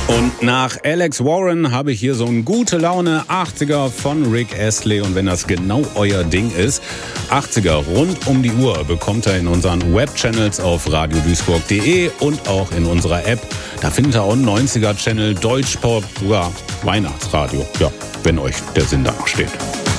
Und nach Alex Warren habe ich hier so ein gute Laune 80er von Rick Astley. Und wenn das genau euer Ding ist, 80er rund um die Uhr bekommt ihr in unseren Webchannels auf radiodüisburg.de und auch in unserer App. Da findet ihr auch einen 90er-Channel, Deutschpop, sogar Weihnachtsradio. Ja, wenn euch der Sinn danach steht.